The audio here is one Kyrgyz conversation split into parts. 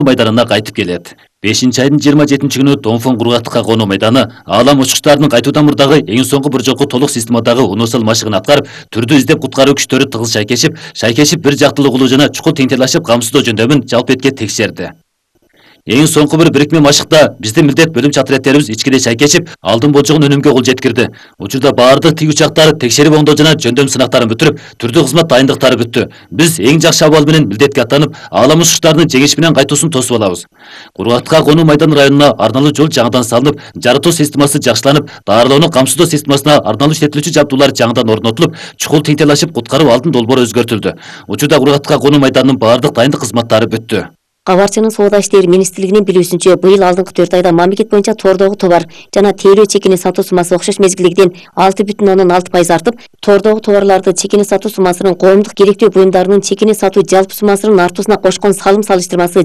майданына кайтып келет. 5-айдын 27-күнү Донфон кургактыкка конуу майданы аалам учкучтарынын кайтуудан мурдагы эң соңку бір жолку толук системадагы универсал машыгын аткарып, түрдү издеп куткаруу күчтөрү тыгыз шайкешип бир жактылуу кылуу жана чукул теңтерлашып камсыздоо жөндөмүн жалпы этке текшерди. Эң соңку бир бирикме машыкта биздин милдет бөлүм чатыреттерибиз ичкиде шайкешип, алдын болжогон өнүмгө кол жеткирди. Учурда баардык тиг учактар текшерип оңдоо жана жөндөм сынактарын бүтүрүп, түрдүү кызмат дайындыктары бүттү. Биз эң жакшы абал менен милдетке аттанып, аалам учкучтарынын жеңиш менен кайтуусун тосуп алабыз. Кургактыкка конуу майдан районуна арналуу жол жаңыдан салынып, жарытуу системасы жакшыланып, даарылоону камсыздоо системасына арналуу иштетилүүчү жабдуулар жаңыдан орнотулуп, чукул теңтерлашып куткаруу алдын долбоору өзгөртүлдү. Учурда кургактыкка конуу майданынын баардык дайындык кызматтары бүттү. Кабарчынын Соода иштери министрлигинин билүүсүнчө, быйыл алдыңкы 4 айда мамлекет боюнча тордогу товар жана тейлөө чекини сатуу суммасы окшош мезгилдегиден 6,6% артып, тордогу товарларды чекини сатуу суммасынын коомдук керектүү буюмдарынын чекини сатуу жалпы суммасынын артуусуна кошкон салым салыштырмасы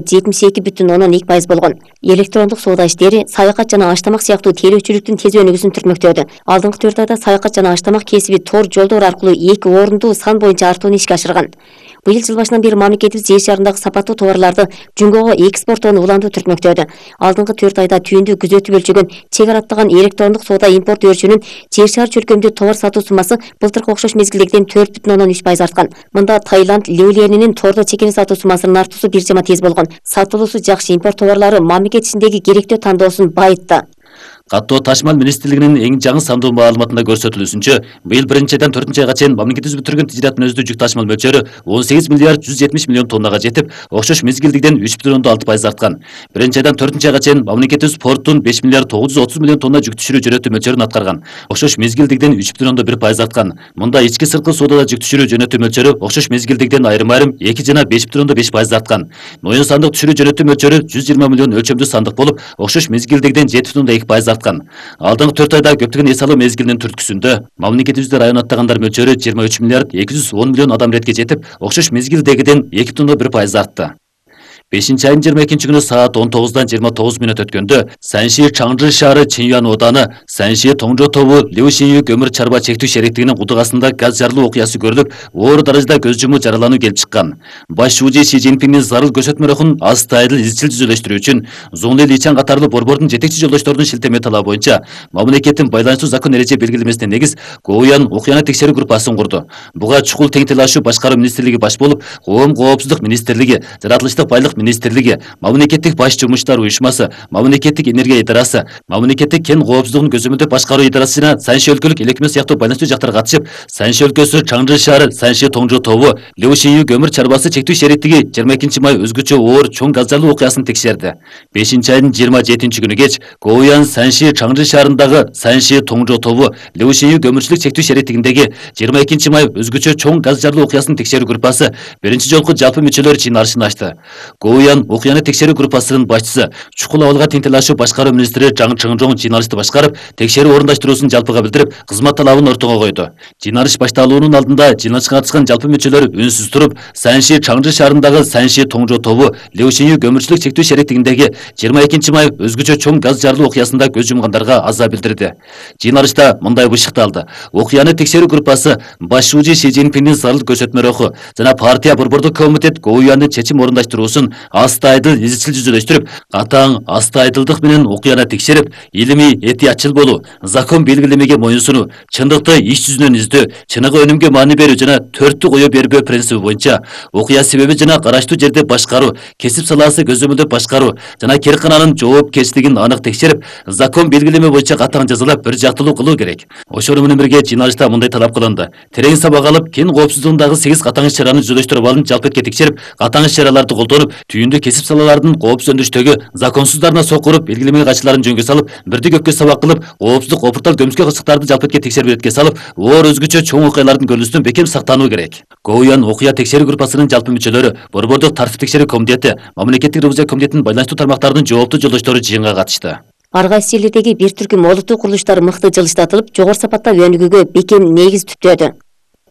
72,2% болгон. Электрондук соода иштери, саякат жана аштамак сыяктуу тейлөөчүлүктүн тез өнүгүүсүн түртмөктөдү. Алдыңкы 4 айда саякат жана аштамак кесиби тор жолдор аркылуу 2 орунду сан боюнча артууну ишке ашырган. Быйыл жыл башынан бери мамлекетибиз жер шарындагы сапаттуу товарларды жумгого экспорттоону улантуу түртмөктөдү. Алдыңкы 4 айда түйүндү күзөтүп өлчөгөн чек араттаган электрондук соода импорт өрчүнүн жер шаар чөлкөмдүү товар сатуу суммасы былтыркы окшош мезгилдегиден 4,3% арткан. Мында Таиланд леуленинин тордо чекини сатуу суммасынын артуусу бир жама тез болгон. Сатылуусу жакшы импорт товарлары мамлекет ичиндеги керектөө тандоосун байытты. Каттоо Ташмал министрлигинин эң жаңы сандуу маалыматында көрсөтүлүүсүнчө, быйыл 1-айдан 4-айга чейин мамлекетибиз бүтүргөн тижираттын өздүү жүк ташмал мөлчөрү 18 миллиард 170 миллион тоннага жетип, окшош мезгилдигиден 3,6% арткан. 1-айдан 4-айга чейин мамлекетибиз порттун 5 миллиард 930 миллион тонна жүк түшүрүү жөнөтүү мөлчөрүн аткарган. Окшош мезгилдигиден 3,1% арткан. Мында ички сырткы соодада жүк түшүрүү жөнөтүү мөлчөрү окшош мезгилдигиден айрым-айрым 2 жана 5,5% арткан. Ноюн сандык түшүрүү жөнөтүү мөлчөрү 120 миллион өлчөмдүү сандык болуп, окшош мезгилдигиден 7,2% арткан. Алдыңкы 4 айда көптөгөн эс алуу мезгилинин түрткүсүндө мамлекетибизде район аттагандар мөлчөрү 23 миллиард 210 миллион адам ретке жетип, окшош мезгилдегиден 2,1% артты. 5-айдын 22-күнү саат 19-дан 29 мүнөт өткөндө Санши Чаңжы шаары Чинюан ооданы Санши Тоңжо тобу Леушинью көмүр чарба чектүү шериктигинин кудугасында газ жарылуу окуясы көрүлүп, оор даражада көз жумуу жаралануу келип чыккан. Баш шүүжи Си Цзиньпиндин зарыл көрсөтмөрөхүн астайдыл изчил жүзөлөштүрүү үчүн Зуңли Личан катарлуу борбордун жетекчи жолдошторунун шилтеме талабы боюнча мамлекеттин байланыштуу закон эреже белгилемесине негиз Гоуян окуяны текшерүү группасын курду. Буга чукул теңтелашуу башкаруу министрлиги баш болуп, Коом коопсуздук министрлиги, жаратылыштык байлык министрлиги, мамлекеттик баш жумушчулар уюшмасы, мамлекеттик энергия идарасы, мамлекеттик кен коопсуздугун көзөмөлдөп башкаруу идарасы жана Санши өлкөлүк элекме сыяктуу байланыштуу жактар катышып, Санши өлкөсү Чаңжы шаары Санши Тоңжо тобу Леушинью көмүр чарбасы чектүү шериктиги 22 май өзгөчө оор чоң газ жарылуу окуясын текшерди. 5-айдын 27-күнү кеч Гоуян Санши Чаңжы шаарындагы Санши Тоңжо тобу Леушинью көмүрчүлүк чектүү шериктигиндеги 22 май өзгөчө чоң газ жарылуу окуясын текшерүү группасы биринчи жолку жалпы мүчөлөр жыйналышын ачты. Гоуян окуяны текшерүү группасынын башчысы, чукул абалга теңтелашуу башкаруу министри Жаң Чыңжоң жыйналышты башкарып, текшерүү орундаштыруусун жалпыга билдирип, кызмат талабын ортого койду. Жыйналыш башталуунун алдында жыйналышка катышкан жалпы мүчөлөр үнсүз туруп, Санши Чаңжы шаарындагы Санши Тоңжо тобу Леушинью көмүрчүлүк чектүү шериктигиндеги 22 май өзгөчө чоң газ жарылуу окуясында көз жумгандарга аза билдирди. Жыйналышта мындай бышыкталды: окуяны текшерүү группасы баш шүүжи Си Цзиньпиндин зарыл көрсөтмөрөхү жана партия борбордук комитет Гоуяндын чечим орундаштыруусун астайдыл изчил жүзөлөштүрүп, катаң астайдылдык менен окуяны текшерип, илимий этиятчыл болуу, закон белгилемеге моюнсунуу, чындыкты иш жүзүнөн издөө, чыныгы өнүмгө маани берүү жана төрттү коё бербөө принциби боюнча окуя себеби жана караштуу жерде башкаруу, кесип салаасы көзөмөлдөп башкаруу жана керкананын жоопкерчилигин анык текшерип, закон белгилеме боюнча катаң жазалап бир жактылуу кылуу керек. Ошону менен бирге жыйналышта мындай талап кылынды: терең сабак алып, кен коопсуздугундагы 8 катаң иш-чараны жүзөлөштүрүп алып жалпы этке текшерип, катаң иш-чараларды колдонуп, түйүндү кесип салалардын коопсуз өндүрүштөгү законсуздарына сокуруп, белгилемеге кайчыларын жөнгө салып, бирди көккө сабак кылып, коопсуздук опуртал көмүскө кырсыктарды жалпы этке текшерип иретке салып, оор өзгөчө чоң окуялардын көрүлүсүнөн бекем сактануу керек. Гоуян окуя текшерүү группасынын жалпы мүчөлөрү, борбордук тартип текшерүү комитети, мамлекеттик ревизия комитетинин байланыштуу тармактарынын жооптуу жолдоштору жыйынга катышты. Ар кайсы жерлердеги бир түркүм олуттуу курулуштар мыкты жылыштатылып, жогору сапаттагы өнүгүүгө бекем негиз түптөдү.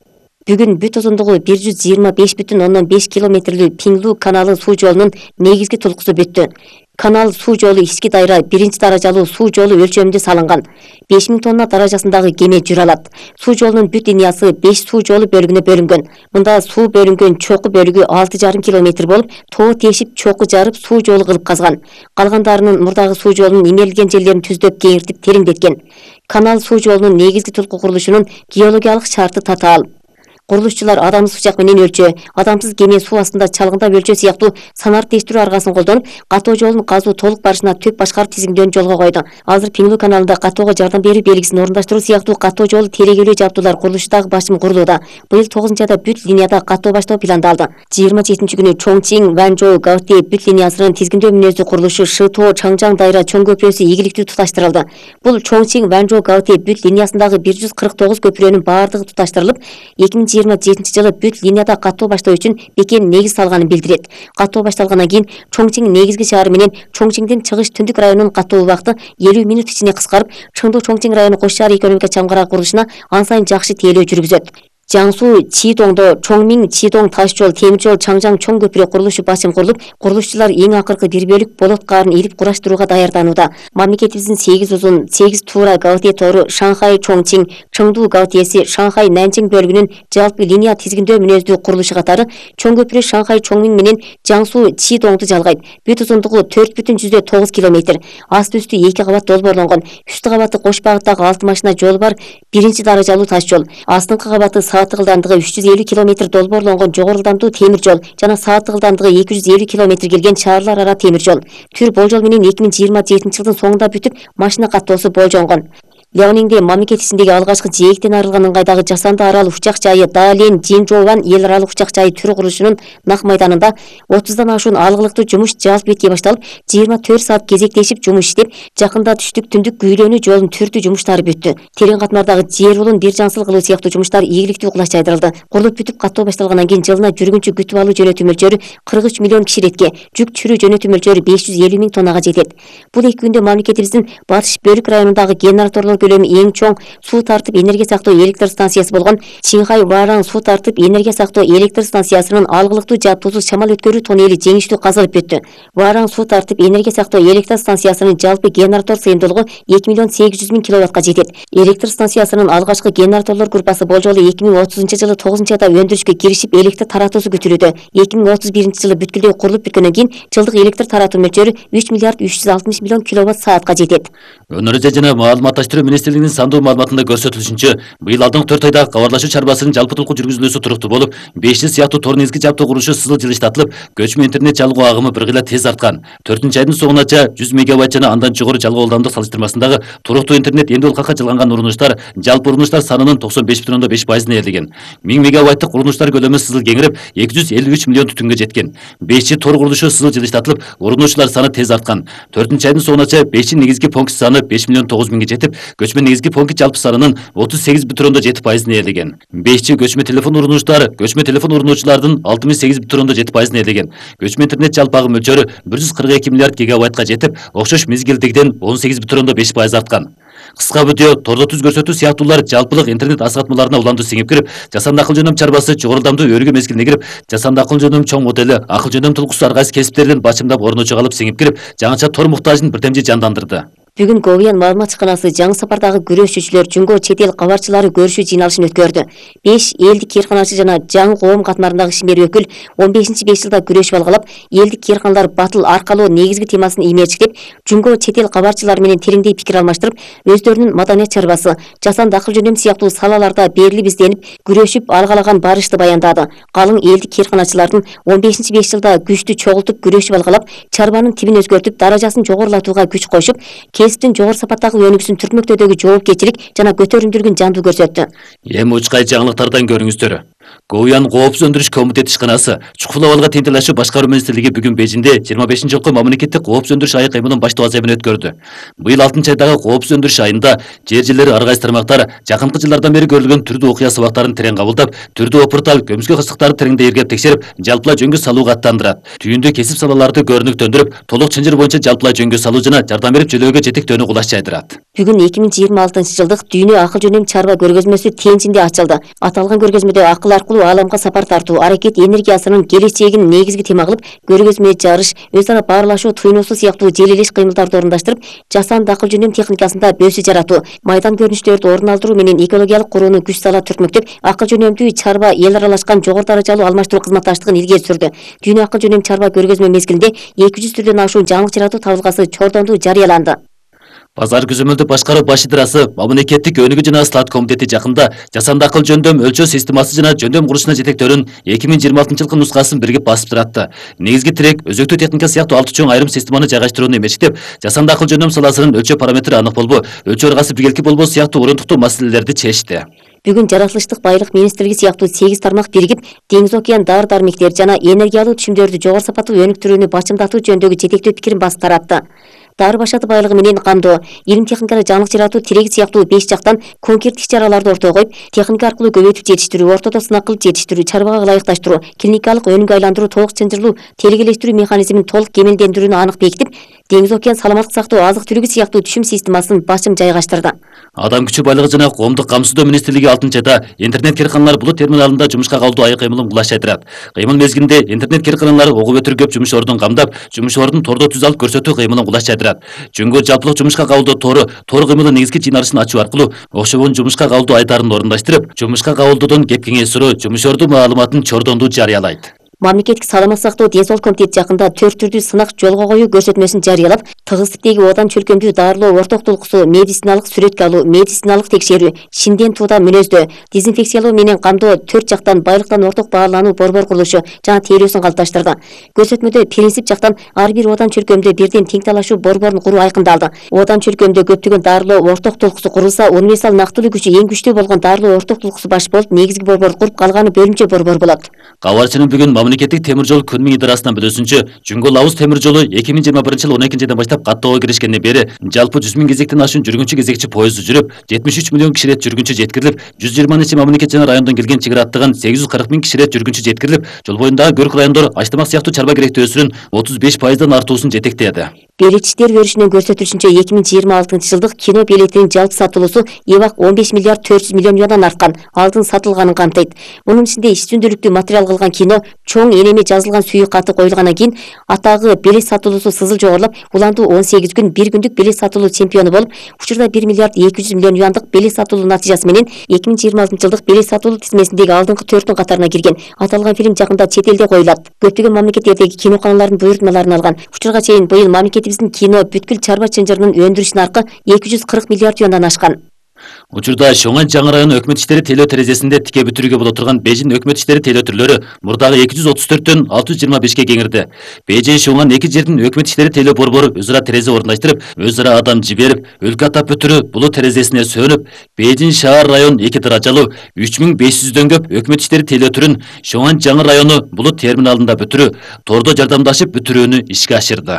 Бүгүн бүт узундугу 125,5 километрлүү Пиңлу каналы суу жолунун негизги тулкусу бүттү. Канал суу жолу ички дайра 1-даражалуу суу жолу өлчөмүндө салынган. 5000 тонна даражасындагы кеме жүрө алат. Суу жолунун бүт линиясы 5 суу жолу бөлүгүнө бөлүнгөн. Мында суу бөлүнгөн чокуу бөлүгү 6,5 километр болуп, тоо тешип чокуу жарып суу жолу кылып казган. Калгандарынын мурдагы суу жолунун имелген жерлерин түздөп кеңиртип тереңдеткен. Канал суу жолунун негизги тулку курулушунун геологиялык шарты татаал. Курулушчулар адамсыз бычак менен өлчө, адамсыз кеме суу астында чалгындап өлчө сыяктуу санар тештирүү аргасын колдонуп, катоо жолун казуу толук барышына төп башкарып тизимдөөну жолго койду. Азыр Пиңлу каналында катоого жардам берүү белгисин орундаштыруу сыяктуу катоо жолу терегелүү жабдуулар курулушундагы башым курулууда. Быйыл 9-айда бүт линияда катоо баштоо пландалды. 27-күнү Чоңчиң Ванжоу Гаути бүт линиясынын тизгиндөө мүнөздүү курулушу Шытоо Чаңжаң дайра чоң көпүрөсү ийгиликтүү туташтырылды. Бул Чоңчиң Ванжоу Гаути бүт линиясындагы 149 көпүрөнүн баардыгы туташтырылып, 2027 жылы бүт линияда катоо баштоо үчүн бекен негиз салганын билдирет. Катоо башталгандан кийин Чоңчиң негизги шаары менен Чоңчиңдин чыгыш түндүк районунун катоо убакыты 50 минут ичинде кыскарып, Чыңдуу Чоңчиң району кош шаар экономика чамгыраа курулушуна ан сайын жакшы тейлөө жүргүзөт. Жаңсу Чидоңдо Чоңмиң Чидоң таш жол, темир жол, Чаңжаң чоң көпүрө курулушу башым курулуп, курулушчулар эң акыркы бир бөлүк болот каарын илип кураштырууга даярданууда. Мамлекетибиздин 8 узун, 8 туура Гаути тору Шанхай Чоңчиң, Чыңдуу Гаутиеси Шанхай Нанчиң бөлүгүнүн жалпы линия тизгиндөө мүнөздүү курулушу катары чоң көпүрө Шанхай Чоңмиң менен Жаңсу Чидоңду жалгайт. Бүт узундугу 4,9 километр. Асты үстү 2 кабат долбоорлонгон. Үстү кабаты кош багыттагы 6 машина жолу бар 1-даражалуу таш жол. Астыңкы кабаты сааттык ылдамдыгы 350 км долбоорлонгон жогору ылдамдуу темир жол жана сааттык ылдамдыгы 250 км келген шаарлар ара темир жол. Түр болжол менен 2027 жылдын соңунда бүтүп, машина каттоосу болжонгон. Леонинде мамлекет ичиндеги алгачкы жээктен арылган ыңгайдагы жасанды арал учак жайы Даален Жинжоуан эл аралык учак жайы түрү курулушунун нак майданында 30дан ашуун алгылыктуу жумуш жалпы бетке башталып, 24 саат кезектешип жумуш иштеп, жакында түштүк түндүк күйлөнүү жолун түртүү жумуштары бүттү. Терең катмардагы жер булун бир жансыл кылуу сыяктуу жумуштар ийгиликтүү кулаш жайдырылды. Курулуп бүтүп каттоо башталгандан кийин жылына жүргүнчү күтүп алуу жөнөтүү мөлчөрү 43 миллион киширетке, жүк чүрүү жөнөтүү мөлчөрү 550 миң тоннага жетет. Бул 2 күндө мамлекетибиздин батыш бөлүк районундагы генераторлор көлөмү эң чоң суу тартып энергия сактоо электр станциясы болгон Чинхай Вараң суу тартып энергия сактоо электр станциясынын алгылыктуу жабдуусуз шамал өткөрүү тоннели жеңиштүү казылып бүттү. Вараң суу тартып энергия сактоо электр станциясынын жалпы генератор сыйымдуулугу 2 миллион 800 миң киловаттка жетет. Электр станциясынын алгачкы генераторлор группасы болжолу 2030 жылы 9-айда өндүрүшкө киришип электр таратуусу күтүлүүдө. 2031 жылы бүткүлдөй курулуп бүткөндөн кийин жылдык электр таратуу мөлчөрү 3 миллиард 360 миллион киловатт саатка жетет. Өнөрү жана маалыматташтыруу министрлигинин сандуу маалыматында көрсөтүлүшүнчө, быйыл алдыңкы 4 айда кабарлашуу чарбасынын жалпы тулку жүргүзүлүүсү туруктуу болуп, 500 сыяктуу тор негизги жабдуу курулушу сызыл жылыштатылып, көчмө интернет жалгоо агымы бир кыйла тез арткан. 4-айдын соңунача 100 мегабайт жана андан жогору жалгоо ылдамдык салыштырмасындагы туруктуу интернет эмди улкакка жылганган урунуштар жалпы урунуштар санынын 95,5%-ын ээлеген. 1000 мегабайттык урунуштар көлөмү сызыл кеңирип, 253 миллион түтүнгө жеткен. 5 тор курулушу сызыл жылыштатылып, урунуучулар саны тез арткан. 4-айдын соңунача 5 негизги пункт саны 5 миллион 9 миңге жетип, көчмө негизги пункт жалпы санынын 38,7%-ын ээлеген. 5 көчмө телефон урунуштар көчмө телефон урунуучулардын 68,7%-ын ээлеген. Көчмө интернет жалпы агым мөлчөрү 142 миллиард гигабайтка жетип, окшош мезгилдигиден 18,5% арткан. Кыска видео, тордо түз көрсөтүү сыяктуулар жалпылык интернет асгатмаларына уланды сиңип кирип, жасанды акыл жөнөм чарбасы жогору ылдамдуу өргө мезгилине кирип, жасанды акыл жөнөм чоң модели, акыл жөнөм тулкусу ар кайсы кесиптерден бачымдап орночо калып сиңип кирип, жаңыча тор муктажын бирдемчи жандандырды. Бүгүн Говиян маалымат чыканасы жаңы сапардагы күрөшчүчүлөр жумго чет эл кабарчылары көрүшүү жыйналышын өткөрдү. 5 элдик кээрканачы жана жаңы коом катмарындагы ишмер өкүл 15-5 жылда күрөшүп алгалап, элдик кээрканалар батыл аркалоо негизги темасын иймечиктеп, жумго чет эл кабарчылары менен тереңдей пикир алмаштырып, өздөрүнүн маданият чарбасы, жасанды акыл жөнөм сыяктуу салаларда берилип изденип, күрөшүп алгалаган барышты баяндады. Калың элдик кээрканачылардын 15-5 жылда күчтү чогултуп күрөшүп алгалап, чарбанын тибин өзгөртүп, даражасын жогорулатууга күч кошуп, кесиптин жогору сапаттагы өнүгүүсүн түртмөктөөдөгү жоопкерчилик жана көтөрүмдүлүгүн жандуу көрсөттү. Эми учкай жаңылыктардан көрүңүздөр. Говиян коопсуз өндүрүш комитети ишканасы чукулап алга тентелешүү башкаруу министрлиги бүгүн Бейжиңде 25-жылкы мамлекеттик коопсуз өндүрүш айы кыймылын баштоо аземин өткөрдү. Быйыл 6-айдагы коопсуз өндүрүш айында жер-жерлери ар кайсы тармактар жакынкы жылдардан бери көрүлгөн түрдүү окуя сабактарын терең кабылдап, түрдүү опуртал көмүскө кырсыктарды тереңдей иргеп текшерип, жалпылай жөнгө салууга аттандырат. Түйүндө кесип салаларды көрүнүктөндүрүп, толук чынжыр боюнча жалпылай жөнгө салуу жана жардам берип жөлөөгө жетектөөнү кулаш жайдырат. Бүгүн 2026 жылдык дүйнө акыл жөнөм чарба көргөзмөсү Тяньцзинде ачылды. Аталган көргөзмөдө акыл аркылуу ааламга сапар тартуу, аракет энергиясынын келечегин негизги тема кылып, көргөзмө, жарыш, өз ара баарлашуу, туйнуусу сыяктуу желелеш кыймылдарды орундаштырып, жасанды акыл жөндөм техникасында бөөсү жаратуу, майдан көрүнүштөрдү орун алдыруу менен экологиялык курууну күч сала түртмөктөп, акыл жөнөмдүү чарба эл аралашкан жогору даражалуу алмаштыруу кызматташтыгын илгери сүрдү. Дүйнө акыл жөнөм чарба көргөзмө мезгилинде 200 түрдөн ашуун жаңылык жаратуу табылгасы чордонду жарыяланды. Базар көзөмөлдү башкаруу баш идарасы мамлекеттик өнүгүү жана слат комитети жакында жасанды акыл жөндөм өлчөө системасы жана жөндөм курушуна жетектөөрүн 2026 жылкы нускасын бирге басып туратты. Негизги тирек өзөктүү техника сыяктуу 6 чоң айрым системаны жайгаштырууну эмечтеп, жасанды акыл жөндөм саласынын өлчөө параметри анык болбоо, өлчөө ыргасы биргеликти болбоо сыяктуу орундуктуу маселелерди чечти. Бүгүн жаратылыштык байлык министрлиги сыяктуу 8 тармак биригип, деңиз океан дары-дармектер жана энергиялуу түшүмдөрдү жогору сапаттуу өнүктүрүүнү башымдатуу жөнүндөгү жетектөө пикирин басып таратты. Дары башаты байлыгы менен камдоо, илим техникада жаңылык жаратуу тиреги сыяктуу 5 жактан конкреттик иш-чараларды ортого коюп, техника аркылуу көбөйтүп жетиштирүү, ортодо сынак кылып жетиштирүү, чарбага ылайыкташтыруу, клиникалык өнүмгө айландыруу, толук чынжырлуу телегелештирүү механизмин толук кемелдендирүүнү анык бекитип, деңиз океан саламаттык сактоо, азык-түлүгү сыяктуу түшүм системасын башым жайгаштырды. Адам күчү байлыгы жана коомдук камсыздоо министрлиги 6-айда интернет кирканалар булут терминалында жумушка калдуу ай кыймылын кулаштайдырат. Кыймыл мезгилинде интернет кирканалары огу өтүр көп жумуш ордун камдап, жумуш ордун тордо түз алып көрсөтүү кыймылын кулаштайдырат. Жөнгө жалпылык жумушка кабылдоо тору, тор кыймылы негизги жыйналышын ачуу аркылуу окшогон жумушка кабылдоо айдарын орундаштырып, жумушка кабылдоодон кеп кеңеш суроо, жумуш орду маалыматын чордондуу жарыялайт. Мамлекеттик саламаттык сактоо ден комитети жакында 4 түрдүү сынак жолго коюу көрсөтмөсүн жарыялап, тыгыз типтеги одан чөлкөмдүү дарылоо ортоктулуксу, медициналык сүрөткө алуу, медициналык текшерүү, шинден туудан мүнөздөө, дезинфекциялоо менен камдоо 4 жактан байлыктан орток баалануу борбор курулушу жана тейлөөсүн калыпташтырды. Көрсөтмөдө принцип жактан ар бир одан чөлкөмдө бирден тең талашуу борборун куруу айкындалды. Одан чөлкөмдө көптөгөн дарылоо ортоктулуксу курулса, универсал нактылуу күчү эң күчтүү болгон дарылоо ортоктулуксу баш болуп, негизги борбор куруп, калганы бөлүмчө борбор болот. Кабарчынын бүгүн мамлекеттик темир жол күнмиң идарасынан билүүсүнчө, Жүнгөл Лабыз темир жолу 2021 жыл 12-айдан баштап каттоого киришкенден бери жалпы 100 000 кезектен ашуун жүргүнчү кезекчи поезду жүрүп, 73 миллион киши рет жүргүнчү жеткирилип, 120 нече мамлекет жана райондон келген чегара аттаган 840 000 киши рет жүргүнчү жеткирилип, жол боюндагы көрк райондор Аштамак сыяктуу чарба керектөөсүнүн 35%дан артуусун жетектеди. Бийлик иштер өрүшүнөн көрсөтүлүшүнчө 2026 жылдык кино билетинин жалпы сатылуусу эбак 15 миллиард 400 миллион юандан арткан, алдын сатылганын камтыйт. Мунун ичинде иш-түндүлүктүү материал кылган кино, чоң энеме жазылган сүйүк каты коюлгандан кийин атагы билет сатылуусу сызыл жогорулап, уландуу 18 күн бир күндүк билет сатылуу чемпиону болуп, учурда 1 миллиард 200 миллион юандык билет сатылуу натыйжасы менен 2026 жылдык билет сатылуу тизмесиндеги алдыңкы 4-түн катарына кирген. Аталган фильм жакында чет элде коюлат. Көптөгөн мамлекеттердеги киноканалардын буйртмаларын алган. Учурга чейин быйыл мамлекетибиздин кино бүткүл чарба чынжырынын өндүрүш наркы 240 миллиард юандан ашкан. Учурда Шоңан жаңы району өкмөт иштери тейлөө терезесинде тике бүтүрүүгө боло турган Бейжин өкмөт иштери тейлөө түрлөрү мурдагы 234төн 625ке кеңирди. Бейжин Шоңан эки жердин өкмөт иштери тейлөө борбору өз ара терезе орундаштырып, өз ара адам жиберип, өлкө атап бүтүрүү булут терезесине сөнүп, Бейжин шаар район 2 даражалуу 3500дөн көп өкмөт иштери тейлөө түрүн Шоңан жаңы району булут терминалында бүтүрүү, тордо жардамдашып бүтүрүүнү ишке ашырды.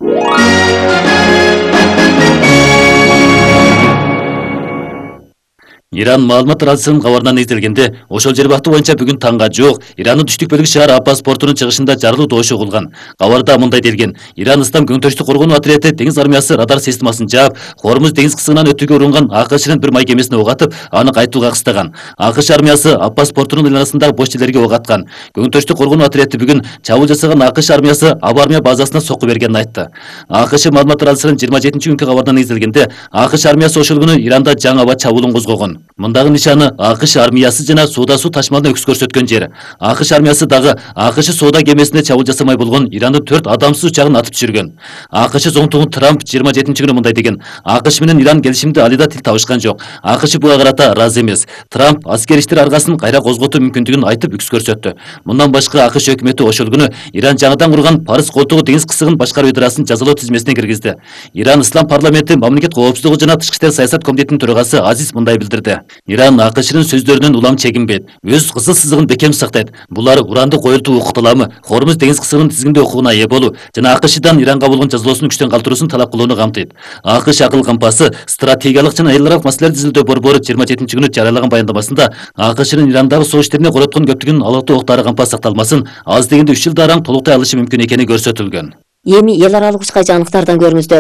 Иран маалымат радиосунун кабарынан изделгенде, ошол жер бакты боюнча бүгүн таңга жуук Ирандын түштүк бөлүгү шаар Аббас портунун чыгышында жарылуу добушу угулган. Кабарда мындай делген: Иран Ислам көңтөштүк коргонуу отряды деңиз армиясы радар системасын жаап, Хормуз деңиз кысыгынан өтүүгө урунган АКШнын бир май кемесине ок атып, аны кайтууга кыстаган. АКШ армиясы Аббас портунун айланасындагы бош жерлерге ок аткан. Көңтөштүк коргонуу отряды бүгүн чабуул жасаган АКШ армиясы аба армия базасына сокку бергенин айтты. АКШ маалымат радиосунун 27-күнкү кабарынан изделгенде, АКШ армиясы ошол күнү Иранда жаңы аба чабуулун козгогон. Мындагы нишаны АКШ армиясы жана соода суу ташмалына өкс көрсөткөн жер. АКШ армиясы дагы АКШ соода кемесине чабуул жасамай болгон Ирандын 4 адамсыз учагын атып түшүргөн. АКШ зоңтугу Трамп 27-күнү мындай деген: АКШ менен Иран келишимди алыда тил табышкан жок. АКШ буга карата ыраазы эмес. Трамп аскер иштер аргасын кайра козготуу мүмкүндүгүн айтып үкс көрсөттү. Мындан башка АКШ өкмөтү ошол күнү Иран жаңыдан курган Парыз колтугу деңиз кысыгын башкаруу идарасын жазалоо тизмесине киргизди. Иран Ислам парламенти мамлекет коопсуздугу жана тышкы иштер саясат комитетинин төрагасы Азиз мындай билдирди: Иран АКШнын сөздөрүнөн улам чегинбейт, өз кызыл сызыгын бекем сактайт. Булар уранды коюлтуу укукталамы, Хормуз деңиз кысыгынын тизгиндөө укугуна ээ болуу жана АКШдан Иранга болгон жазалоосун күчтөн калтыруусын талап кылууну камтыйт. АКШ акыл кампасы стратегиялык жана эл аралык маселелерди изилдөө борбору 27-күнү жарыялаган баяндамасында АКШнын Ирандагы соо иштерине короткон көптөгөн алгактуу октары кампа сакталмасын аз дегенде 3 жылда араң толуктай алышы мүмкүн экени көрсөтүлгөн. Эми эл аралык учкай жаңылыктардан көрүңүздөр.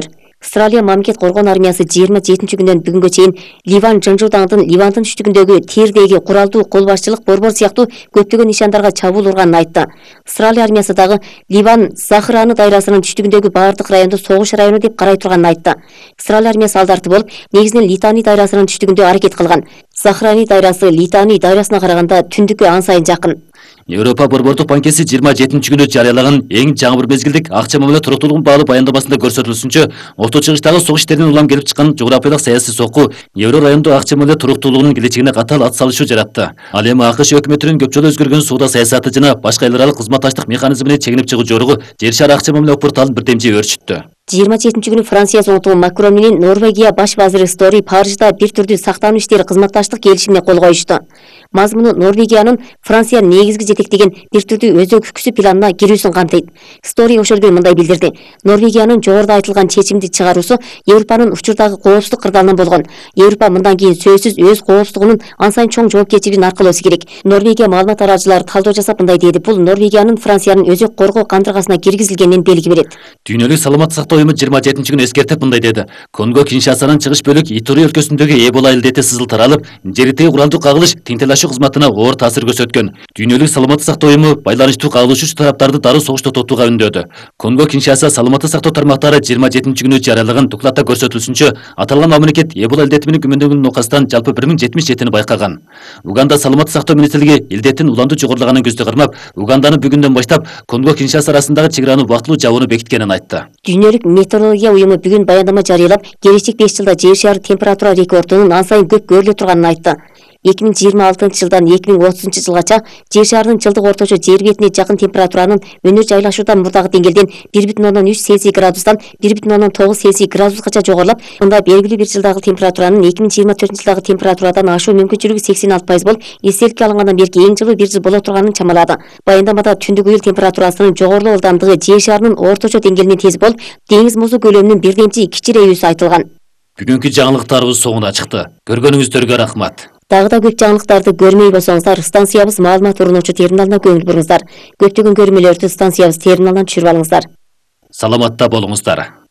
Австралия мамлекет коргон армиясы 27-күндөн бүгүнгө чейин Ливан Жынжуудаңдын Ливандын түштүгүндөгү Тирдеги куралдуу кол башчылык борбор сыяктуу көптөгөн нишандарга чабуул урганын айтты. Австралия армиясы дагы Ливан Захраны дайрасынын түштүгүндөгү бардык районду согуш району деп карай турганын айтты. Австралия армиясы алдарты болуп, негизинен Литани дайрасынын түштүгүндө аракет кылган. Захрани дайрасы Литани дайрасына караганда түндүккө ан сайын жакын. Европа борбордук банкеси 27-күнү жарыялаган эң жаңы бир мезгилдик акча мамиле туруктуулугун баалуу баяндамасында көрсөтүлүшүнчө, Орто Чыгыштагы согуш иштеринен улам келип чыккан жографиялык саясий сокку евро райондо акча мамиле туруктуулугунун келечегине катаал ат салышуу жаратты. Ал эми АКШ өкмөтүнүн көп жолу өзгөргөн соода саясаты жана башка эл аралык кызматташтык механизмине чегинип чыгуу жоругу жер шары акча мамиле порталын бирдемчи өөрчүттү. 27-күнү Франция зонтугу Макрон менен Норвегия баш вазири Стори Парижда бир түрдүү сактануу иштери кызматташтык келишимине кол коюшту. Мазмуну Норвегиянын Франция негизги жетектеген бир түрдүү өзөк күкүсү планына кирүүсүн камтыйт. Стори ошол күнү мындай билдирди. Норвегиянын жогоруда айтылган чечимди чыгаруусу Европанын учурдагы коопсуздук кырдаалынан болгон. Европа мындан кийин сөзсүз өз коопсуздугунун ан сайын чоң жоопкерчилигин аркалоосу керек. Норвегия маалымат тараачылары талдоо жасап мындай деди. Бул Норвегиянын Франциянын өзөк коргоо кандыргасына киргизилгенин белги берет. Дүйнөлүк саламаттык сактоо уюму 27-күнү эскертип мындай деди. Конго Киншасанын чыгыш бөлүк Итури өлкөсүндөгү Эбола илдети сызыл таралып, жеритеги куралдуу кагылыш теңтелашуу кызматына оор таасир көрсөткөн. Дүйнөлүк саламаттык сактоо уюму байланыштуу кагылышуучу тараптарды дароо согуш токтотууга үндөдү. Конго Киншаса саламаттык сактоо тармактары 27-күнү жарыялаган докладта көрсөтүлүшүнчө, аталган мамлекет Эбола илдети менен күмөндөнгөн нокастан жалпы 1077-ни байкаган. Уганда саламаттык сактоо министрлиги илдеттин уланды жогорулаганын көздө кармап, Уганданы бүгүндөн баштап Конго Киншаса арасындагы чек араны убактылуу жабууну бекиткенин айтты. Дүйнөлүк метеорология уюму бүгүн баяндама жарыялап, келечек 5 жылда жер шары температура рекордунун ан сайын көп көрүлө турганын айтты. 2026-жылдан 2030-жылгача жер шарынын жылдык орточо жер бетине жакын температуранын өнөр жайлашуудан мурдагы деңгээлден 1,3 Цельсий градустан 1,9 Цельсий градускача жогорулап, мында белгилүү бир жылдагы температуранын 2024-жылдагы температурадан ашуу мүмкүнчүлүгү 86% болуп, эстеликке алынгандан берки эң жылуу бир жыл боло турганын чамалады. Баяндамада түндүк уюл температурасынын жогорулоо ылдамдыгы жер шарынын орточо деңгээлинен тез болуп, деңиз музу көлөмүнүн бирденчи кичирейүүсү айтылган. Бүгүнкү жаңылыктарыбыз соңуна чыкты. Көргөнүңүздөргө рахмат. Дагы да көп жаңылыктарды көрмөй болсоңуздар, станциябыз маалымат уруноочу терминалына көңүл буруңуздар. Көптөгөн көрмөлөрдү станциябыз терминалынан түшүрүп алыңыздар. Саламатта болуңуздар.